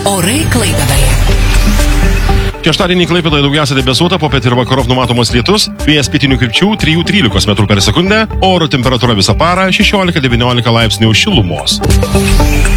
Orai Klaipėdoje. Šeštadienį Klaipėdoje daugiausia debesuota, popiet ir vakarop numatomas lietus, vėjas pietinių krypčių 3–13 m per sekundę, oro temperatūra visą parą 16–19 laipsnių šilumos.